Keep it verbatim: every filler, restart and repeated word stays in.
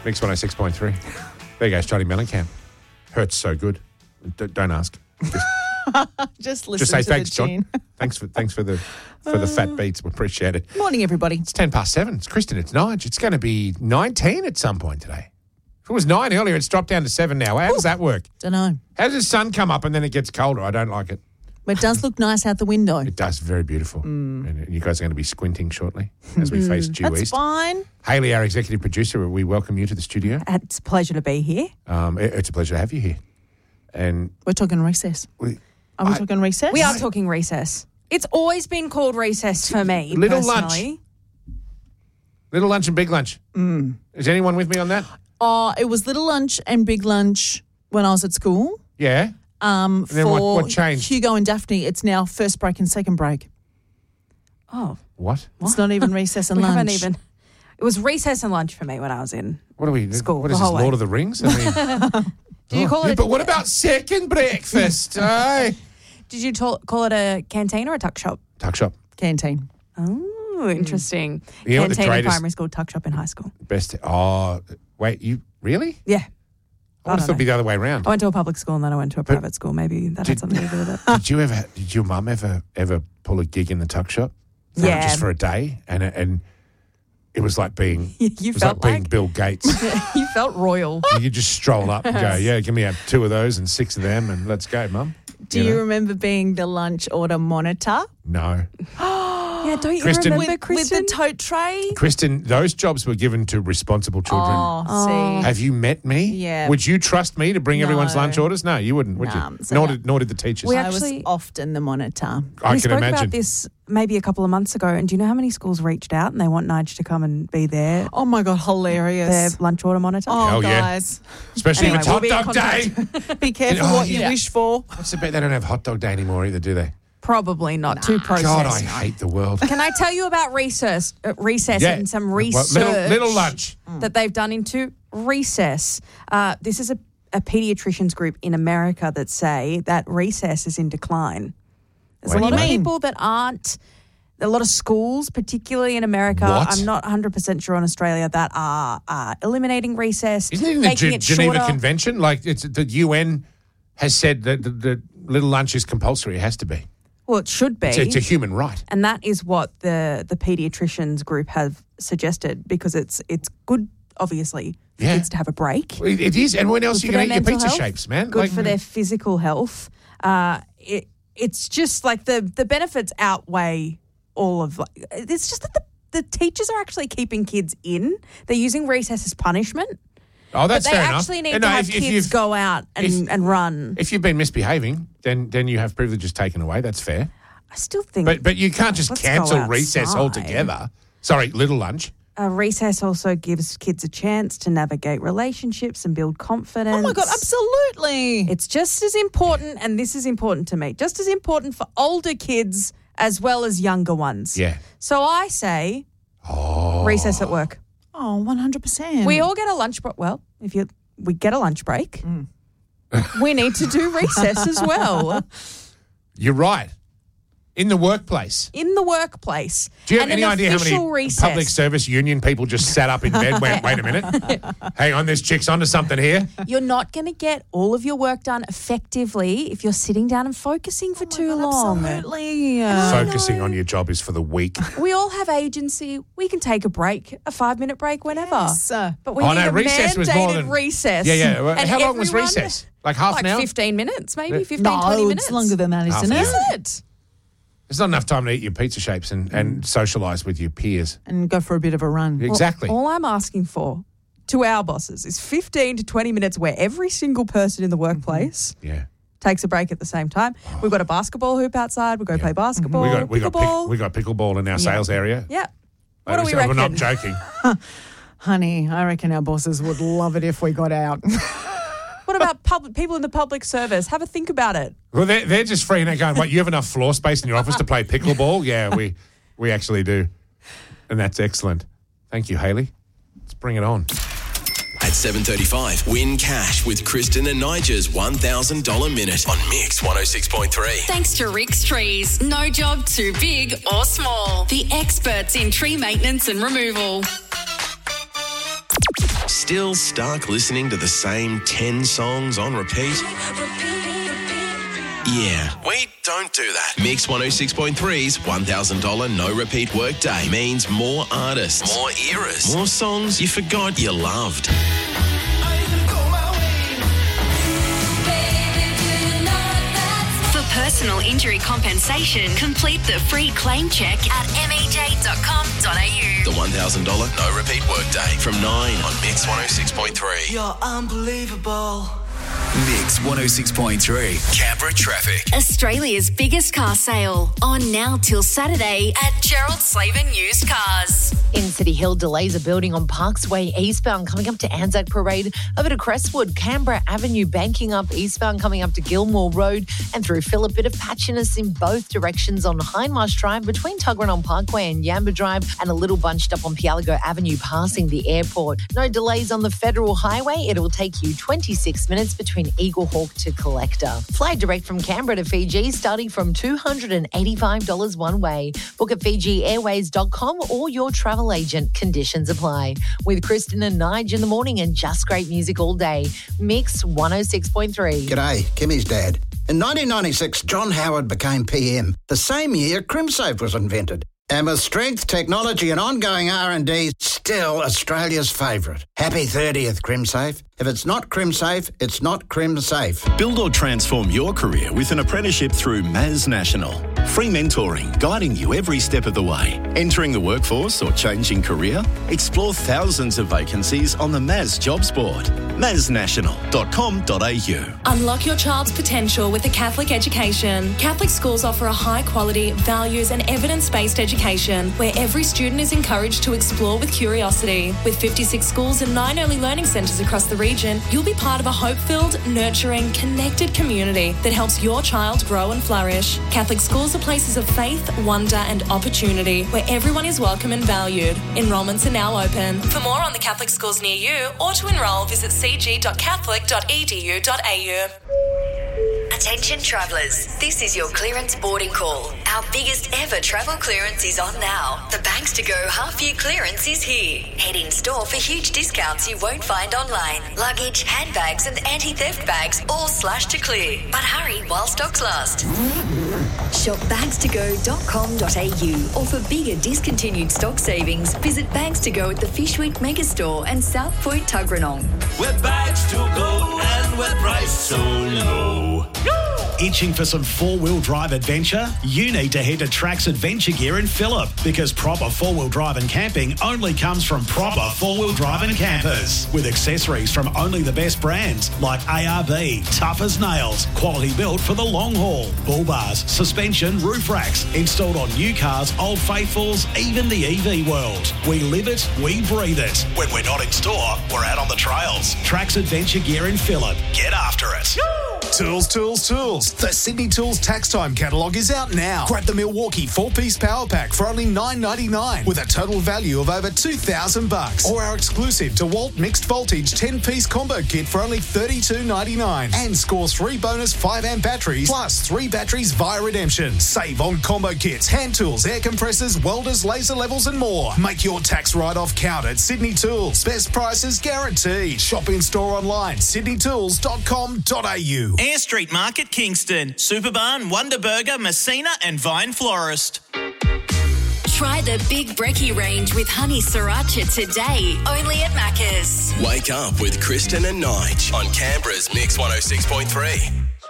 Mix one oh six point three. There goes Johnny Mellencamp. Hurts so good. D- don't ask. Just, Just listen just say to thanks, the John. tune. Thanks for thanks for the for the fat beats. We appreciate it. Morning, everybody. It's ten past seven. It's Kristen. It's Nige. It's going to be nineteen at some point today. If it was nine earlier, it's dropped down to seven now. How does that work? Don't know. How does the sun come up and then it gets colder? I don't like it. But it does look nice out the window. It does. Very beautiful. Mm. And you guys are going to be squinting shortly as we face due That's east. fine. Haley, our executive producer, we welcome you to the studio. It's a pleasure to be here. Um, it- it's a pleasure to have you here. And We're talking recess. we, Are we I- talking recess? We are talking recess. It's always been called recess for me. Little lunch. personally. little lunch and big lunch. Mm. Is anyone with me on that? Oh, it was little lunch and big lunch when I was at school. Yeah. Um, then for what- what changed? Hugo and Daphne, it's now first break and second break. Oh, What? It's not even recess and we lunch. haven't even. It was recess and lunch for me when I was in. What are we? School, What the is this, whole way. Lord of the Rings? I mean, Did you call yeah, it? but what about second breakfast? Aye. Did you ta- call it a canteen or a tuck shop? Tuck shop. Canteen. Oh, interesting. You know what the Canteen in greatest- primary school, tuck shop in high school. Best. Oh, wait, you really? Yeah. I would have don't thought it'd be know. the other way around. I went to a public school and then I went to a private school. Maybe that did- had something to do with it. Did you ever? Did your mum ever ever pull a gig in the tuck shop? For- Yeah. Just for a day, and and it was like being. You it was felt like being like- Bill Gates. You felt royal. You could just stroll up and go, yeah, give me a, two of those and six of them, and let's go, mum. Do You you, know? remember being the lunch order monitor? No, Yeah, don't you Kristen- remember, With, with Kristen? the tote tray? Kristen, those jobs were given to responsible children. Oh, see. Have you met me? Yeah. Would you trust me to bring everyone's No. lunch orders? No, you wouldn't, would Nah, you? so nor no. did nor did the teachers. We I actually- was often the monitor. I we can spoke imagine. about this maybe a couple of months ago, and do you know how many schools reached out and they want Nige to come and be their, Oh, my God, their hilarious. lunch order monitor? Oh, Hell yeah. guys. Especially Anyway, if we'll it's be in hot dog day. contact. Be careful Oh, what yeah. you wish for. What's the bet? They don't have hot dog day anymore either, do they? Probably not. Too processed. God, I hate the world. Can I tell you about recess, uh, recess Yeah. and some Well, research little- little lunch. that they've done into recess? Uh, this is a, a pediatricians group in America that say that recess is in decline. There's What a do lot you of mean? people that aren't, a lot of schools, particularly in America, What? I'm not one hundred percent sure on Australia, that are uh, eliminating recess, Isn't it in the making Ge- it Geneva shorter. Convention? Like it's the U N has said that the, the little lunch is compulsory. It has to be. Well, it should be. It's, it's a human right. And that is what the the paediatricians group have suggested because it's it's good, obviously, for Yeah. kids to have a break. It, it is. And when else are Good you for going to eat their your pizza mental health, shapes, man? Good Like- for their physical health. Uh, it it's just like the the benefits outweigh all of. Like, it's just that the the teachers are actually keeping kids in. They're using recess as punishment. Oh, that's but they fair enough. actually need And to no, have if- if kids you've- go out and, if- and run. If you've been misbehaving, then then you have privileges taken away. That's fair. I still think. But but you can't just Let's go cancel recess outside. altogether. Sorry, little lunch. Uh, recess also gives kids a chance to navigate relationships and build confidence. Oh, my God, absolutely. It's just as important, and this is important to me, just as important for older kids as well as younger ones. Yeah. So I say recess at work. Oh, one hundred percent. We all get a lunch break. Well, if you we get a lunch break, we need to do recess as well You're right. In the workplace. in the workplace. Do you have And any an idea how many official recess. public service union people just sat up in bed? Wait, wait a minute. Hang on, this chick's onto something here. You're not going to get all of your work done effectively if you're sitting down and focusing for too long. Absolutely. Focusing on your job is for the weak. We all have agency. We can take a break, a five-minute break whenever. Yes. But we Oh, need no, a recess mandated was more than- recess. Yeah, yeah. Well, And how long was everyone- recess? Like half Like an hour? fifteen minutes, maybe Yeah. fifteen, No, twenty minutes. it's longer than that, Half isn't an it? Is hour. it? There's not enough time to eat your pizza shapes and, and socialise with your peers. And go for a bit of a run. Exactly. All I'm asking for to our bosses is fifteen to twenty minutes where every single person in the workplace Yeah. takes a break at the same time. We've got a basketball hoop outside. We've got to play basketball, We got we got pickleball. pick, we got pickleball in our sales area. yeah. What do we Uh, reckon? We're not joking. Honey, I reckon our bosses would love it if we got out. What about public people in the public service? Have a think about it. Well, they're, they're just free now going, what, you have enough floor space in your office to play pickleball? Yeah, we we actually do. And that's excellent. Thank you, Haley. Let's bring it on. At seven thirty-five, win cash with Kristen and Nigel's one thousand dollars minute on Mix one oh six point three. Thanks to Rick's Trees. No job too big or small. The experts in tree maintenance and removal. Still stuck listening to the same ten songs on repeat? Yeah, we don't do that. Mix one oh six point three's one thousand dollars no repeat workday means more artists, more eras, more songs you forgot you loved. For personal injury compensation, complete the free claim check at m e j dot com dot a u. The one thousand dollars no repeat workday from nine on Mix one oh six point three. You're unbelievable. Mix one oh six point three. Canberra traffic. Australia's biggest car sale on now till Saturday at Gerald Slaven Used Cars. In City Hill, delays are building on Parks Way eastbound coming up to Anzac Parade, over to Crestwood, Canberra Avenue banking up eastbound coming up to Gilmore Road, and through Phillip. Bit of patchiness in both directions on Hindmarsh Drive between Tuggeranong Parkway and Yamba Drive, and a little bunched up on Pialago Avenue passing the airport. No delays on the Federal Highway. It will take you twenty-six minutes between Eagle Hawk to Collector. Fly direct from Canberra to Fiji starting from two hundred eighty-five dollars one way. Book at fiji airways dot com or your travel agent. Conditions apply. With Kristen and Nige in the morning and just great music all day. Mix one oh six point three. G'day, Kimmy's dad. In nineteen ninety-six, John Howard became P M. The same year, CrimSafe was invented. And with strength, technology and ongoing R and D, still Australia's favourite. Happy thirtieth, CrimSafe. If it's not CrimSafe, it's not CrimSafe. Build or transform your career with an apprenticeship through Maz National. Free mentoring, guiding you every step of the way. Entering the workforce or changing career? Explore thousands of vacancies on the Maz Jobs Board. maz national dot com dot a u. Unlock your child's potential with a Catholic education. Catholic schools offer a high-quality, values and evidence-based education where every student is encouraged to explore with curiosity. With fifty-six schools and nine early learning centres across the region, you'll be part of a hope-filled, nurturing, connected community that helps your child grow and flourish. Catholic schools are places of faith, wonder and opportunity where everyone is welcome and valued. Enrolments are now open. For more on the Catholic schools near you or to enrol, visit c g dot catholic dot e d u dot a u. Attention travellers, this is your clearance boarding call. Our biggest ever travel clearance is on now. The Banks to Go half year clearance is here. Head in store for huge discounts you won't find online. Luggage, handbags and anti-theft bags all slashed to clear. But hurry while stocks last. Shop bags to go dot com dot a u or for bigger discontinued stock savings, visit Bags to Go at the Fishweek Megastore and South Point Tuggeranong. We're bags to go and we're priced so low. Itching for some four-wheel drive adventure? You need to head to Trax Adventure Gear in Phillip, because proper four-wheel drive and camping only comes from proper four-wheel drive and campers. With accessories from only the best brands like A R B, tough as nails, quality built for the long haul, bull bars, suspension, roof racks, installed on new cars, Old Faithfuls, even the E V world. We live it, we breathe it. When we're not in store, we're out on the trails. Trax Adventure Gear in Phillip. Get after it. Tools, tools, tools. The Sydney Tools Tax Time catalogue is out now. Grab the Milwaukee four-piece power pack for only nine ninety-nine with a total value of over two thousand bucks. Or our exclusive DeWalt mixed voltage ten-piece combo kit for only thirty-two ninety-nine. And score three bonus five amp batteries plus three batteries via redemption. Save on combo kits, hand tools, air compressors, welders, laser levels and more. Make your tax write-off count at Sydney Tools. Best prices guaranteed. Shop in store online, sydney tools dot com dot a u. Air Street Market, Kingston. Superbarn, Wonder Burger, Messina and Vine Florist. Try the Big Brekkie range with honey sriracha today, only at Macca's. Wake up with Kristen and Nige on Canberra's Mix one oh six point three.